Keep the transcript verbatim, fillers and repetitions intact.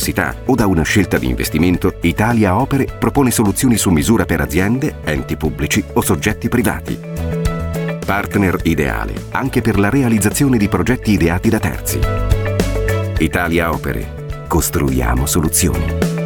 necessità o da una scelta di investimento, Italia Opere propone soluzioni su misura per aziende, enti pubblici o soggetti privati. Partner ideale anche per la realizzazione di progetti ideati da terzi. Italia Opere. Costruiamo soluzioni.